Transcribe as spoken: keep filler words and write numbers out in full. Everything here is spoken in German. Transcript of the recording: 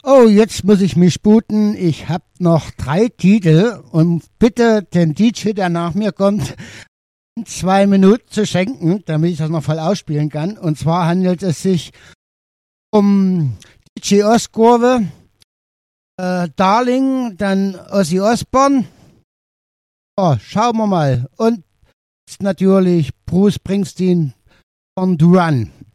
Oh, jetzt muss ich mich sputen. Ich habe noch drei Titel und bitte den D J, der nach mir kommt, zwei Minuten zu schenken, damit ich das noch voll ausspielen kann. Und zwar handelt es sich um D J Oskurve, äh, Darling, dann Ozzy Osbourne. Oh, schauen wir mal. Und natürlich Bruce Springsteen von The Run.